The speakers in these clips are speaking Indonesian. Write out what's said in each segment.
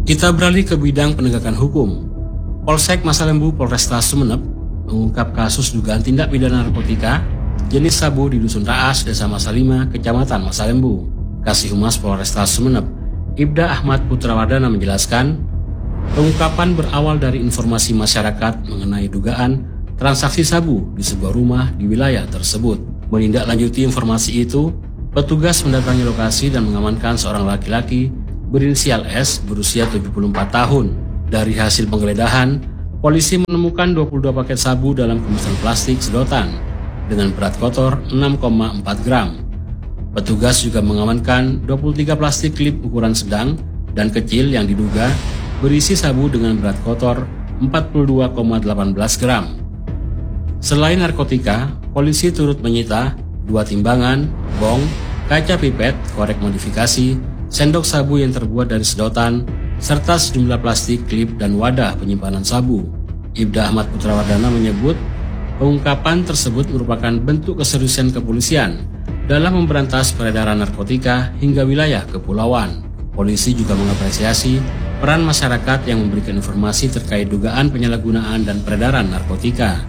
Kita beralih ke bidang penegakan hukum. Polsek Masalembu Polresta Sumeneb mengungkap kasus dugaan tindak pidana narkotika jenis sabu di Dusun Raas, Desa Masalima, Kecamatan Masalembu. Kasih Humas Polresta Sumeneb, Ibda Ahmad Putrawardana menjelaskan, pengungkapan berawal dari informasi masyarakat mengenai dugaan transaksi sabu di sebuah rumah di wilayah tersebut. Menindaklanjuti informasi itu, petugas mendatangi lokasi dan mengamankan seorang laki-laki berinisial S berusia 74 tahun. Dari hasil penggeledahan, polisi menemukan 22 paket sabu dalam kemasan plastik sedotan dengan berat kotor 6,4 gram. Petugas juga mengamankan 23 plastik klip ukuran sedang dan kecil yang diduga berisi sabu dengan berat kotor 42,18 gram. Selain narkotika, polisi turut menyita 2 timbangan, bong, kaca pipet, korek modifikasi, sendok sabu yang terbuat dari sedotan, serta sejumlah plastik klip dan wadah penyimpanan sabu. Ibda Ahmad Putrawardana menyebut pengungkapan tersebut merupakan bentuk keseriusan kepolisian dalam memberantas peredaran narkotika hingga wilayah kepulauan. Polisi juga mengapresiasi peran masyarakat yang memberikan informasi terkait dugaan penyalahgunaan dan peredaran narkotika.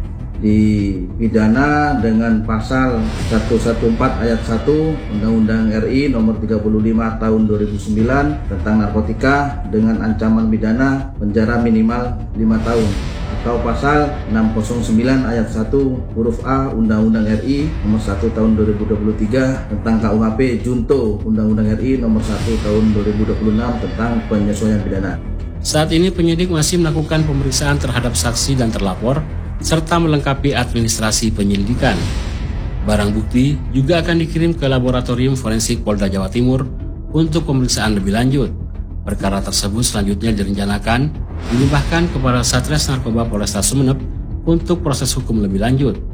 Dipidana dengan pasal 114 ayat 1 Undang-Undang RI nomor 35 tahun 2009 tentang narkotika dengan ancaman pidana penjara minimal 5 tahun, atau pasal 609 ayat 1 huruf A Undang-Undang RI nomor 1 tahun 2023 tentang KUHP junto Undang-Undang RI nomor 1 tahun 2026 tentang penyesuaian pidana. Saat ini penyidik masih melakukan pemeriksaan terhadap saksi dan terlapor serta melengkapi administrasi penyelidikan. Barang bukti juga akan dikirim ke Laboratorium Forensik Polda Jawa Timur untuk pemeriksaan lebih lanjut. Perkara tersebut selanjutnya direncanakan dilimpahkan kepada Satres Narkoba Polresta Sumeneb untuk proses hukum lebih lanjut.